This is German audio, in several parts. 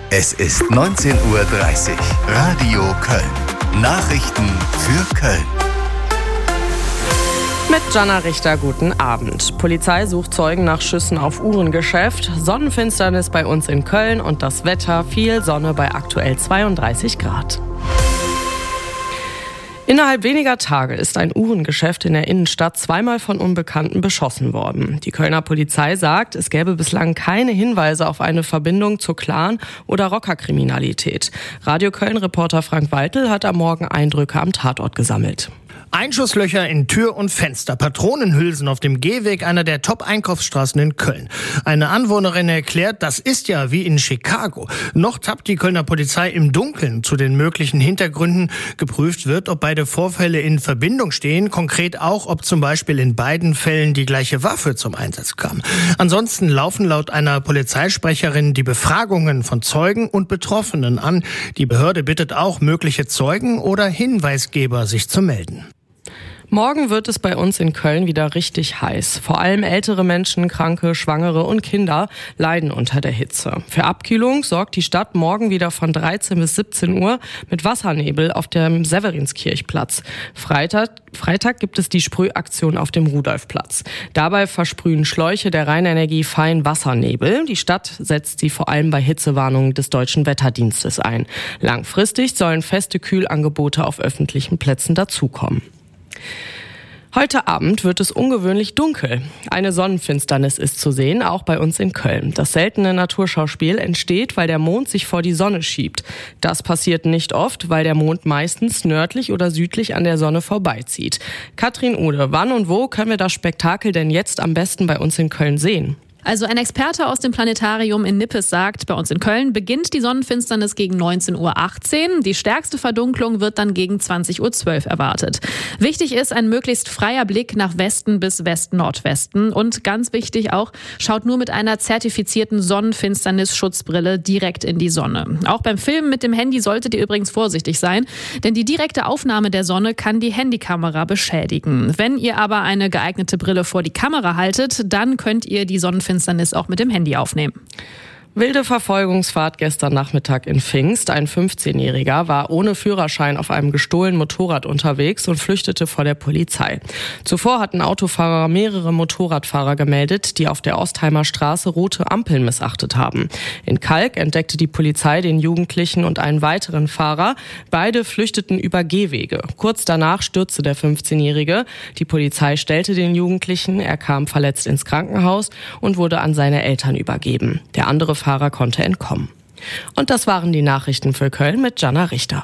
Es ist 19:30 Uhr. Radio Köln. Nachrichten für Köln. Mit Jana Richter, guten Abend. Polizei sucht Zeugen nach Schüssen auf Uhrengeschäft. Sonnenfinsternis bei uns in Köln und das Wetter, viel Sonne bei aktuell 32 Grad. Innerhalb weniger Tage ist ein Uhrengeschäft in der Innenstadt zweimal von Unbekannten beschossen worden. Die Kölner Polizei sagt, es gäbe bislang keine Hinweise auf eine Verbindung zur Clan- oder Rockerkriminalität. Radio Köln-Reporter Frank Waltel hat am Morgen Eindrücke am Tatort gesammelt. Einschusslöcher in Tür und Fenster, Patronenhülsen auf dem Gehweg einer der Top-Einkaufsstraßen in Köln. Eine Anwohnerin erklärt, das ist ja wie in Chicago. Noch tappt die Kölner Polizei im Dunkeln zu den möglichen Hintergründen. Geprüft wird, ob beide Vorfälle in Verbindung stehen. Konkret auch, ob zum Beispiel in beiden Fällen die gleiche Waffe zum Einsatz kam. Ansonsten laufen laut einer Polizeisprecherin die Befragungen von Zeugen und Betroffenen an. Die Behörde bittet auch mögliche Zeugen oder Hinweisgeber, sich zu melden. Morgen wird es bei uns in Köln wieder richtig heiß. Vor allem ältere Menschen, Kranke, Schwangere und Kinder leiden unter der Hitze. Für Abkühlung sorgt die Stadt morgen wieder von 13 bis 17 Uhr mit Wassernebel auf dem Severinskirchplatz. Freitag gibt es die Sprühaktion auf dem Rudolfplatz. Dabei versprühen Schläuche der Rheinenergie fein Wassernebel. Die Stadt setzt sie vor allem bei Hitzewarnungen des Deutschen Wetterdienstes ein. Langfristig sollen feste Kühlangebote auf öffentlichen Plätzen dazukommen. Heute Abend wird es ungewöhnlich dunkel. Eine Sonnenfinsternis ist zu sehen, auch bei uns in Köln. Das seltene Naturschauspiel entsteht, weil der Mond sich vor die Sonne schiebt. Das passiert nicht oft, weil der Mond meistens nördlich oder südlich an der Sonne vorbeizieht. Katrin Ude, wann und wo können wir das Spektakel denn jetzt am besten bei uns in Köln sehen? Also ein Experte aus dem Planetarium in Nippes sagt, bei uns in Köln beginnt die Sonnenfinsternis gegen 19:18 Uhr. Die stärkste Verdunklung wird dann gegen 20:12 Uhr erwartet. Wichtig ist ein möglichst freier Blick nach Westen bis West-Nordwesten. Und ganz wichtig auch, schaut nur mit einer zertifizierten Sonnenfinsternis-Schutzbrille direkt in die Sonne. Auch beim Filmen mit dem Handy solltet ihr übrigens vorsichtig sein, denn die direkte Aufnahme der Sonne kann die Handykamera beschädigen. Wenn ihr aber eine geeignete Brille vor die Kamera haltet, dann könnt ihr die Sonnenfinsternis auch mit dem Handy aufnehmen. Wilde Verfolgungsfahrt gestern Nachmittag in Pfingst. Ein 15-Jähriger war ohne Führerschein auf einem gestohlenen Motorrad unterwegs und flüchtete vor der Polizei. Zuvor hatten Autofahrer mehrere Motorradfahrer gemeldet, die auf der Ostheimer Straße rote Ampeln missachtet haben. In Kalk entdeckte die Polizei den Jugendlichen und einen weiteren Fahrer. Beide flüchteten über Gehwege. Kurz danach stürzte der 15-Jährige. Die Polizei stellte den Jugendlichen. Er kam verletzt ins Krankenhaus und wurde an seine Eltern übergeben. Der andere Fahrer konnte entkommen. Und das waren die Nachrichten für Köln mit Jana Richter.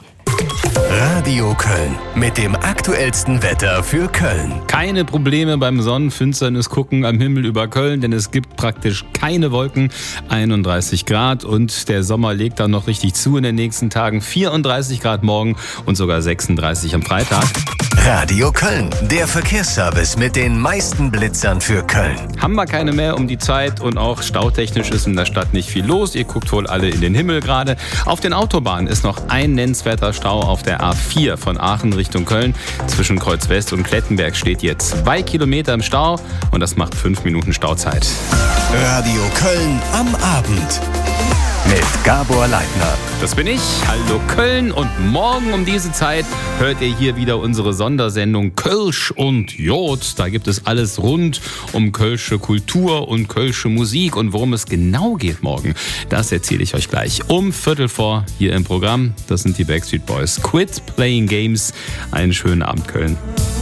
Radio Köln mit dem aktuellsten Wetter für Köln. Keine Probleme beim Sonnenfinsternis gucken am Himmel über Köln, denn es gibt praktisch keine Wolken. 31 Grad und der Sommer legt dann noch richtig zu in den nächsten Tagen. 34 Grad morgen und sogar 36 am Freitag. Radio Köln, der Verkehrsservice mit den meisten Blitzern für Köln. Haben wir keine mehr um die Zeit und auch stautechnisch ist in der Stadt nicht viel los. Ihr guckt wohl alle in den Himmel gerade. Auf den Autobahnen ist noch ein nennenswerter Stau auf der A4 von Aachen Richtung Köln. Zwischen Kreuz West und Klettenberg steht ihr 2 Kilometer im Stau und das macht 5 Minuten Stauzeit. Radio Köln am Abend mit Gabor Leitner. Das bin ich. Hallo Köln und morgen um diese Zeit hört ihr hier wieder unsere Sondersendung Kölsch und Jod. Da gibt es alles rund um kölsche Kultur und kölsche Musik und worum es genau geht morgen, das erzähle ich euch gleich um 3:15 hier im Programm. Das sind die Backstreet Boys. Quit Playing Games. Einen schönen Abend Köln.